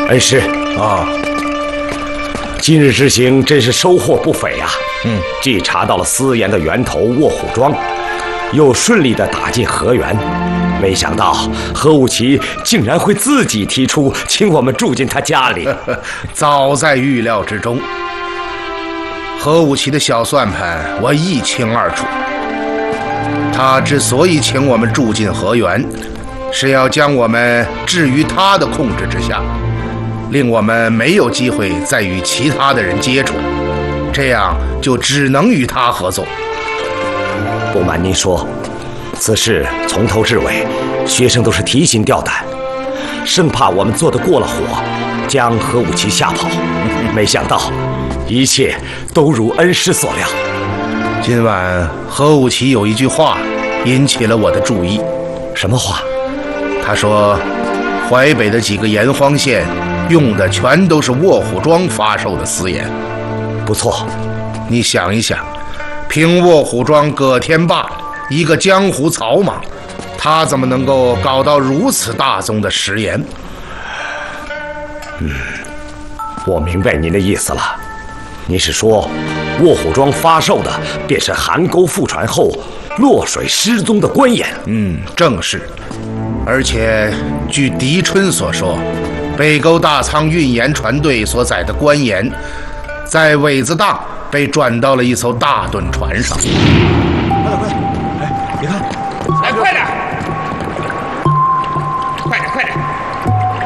恩师啊， 今日之行真是收获不菲啊！既查到了私盐的源头卧虎庄，又顺利地打进河源。没想到何武奇竟然会自己提出请我们住进他家里， 早在预料之中。何武奇的小算盘我一清二楚。他之所以请我们住进河源，是要将我们置于他的控制之下，令我们没有机会再与其他的人接触，这样就只能与他合作。 不瞒您说，此事从头至尾，学生都是提心吊胆，生怕我们做得过了火，将何武奇吓跑。没想到，一切都如恩师所料。 今晚何武奇有一句话引起了我的注意。 什么话？ 他说，淮北的几个盐荒县用的全都是卧虎庄发售的私盐。 不错， 你想一想，凭卧虎庄葛天霸一个江湖草莽，他怎么能够搞到如此大宗的食盐？ 我明白您的意思了。您是说，卧虎庄发售的便是邗沟覆船后落水失踪的官盐？ 正是。而且据狄春所说，北沟大仓运盐船队所载的官盐，在尾子档被转到了一艘大墩船上。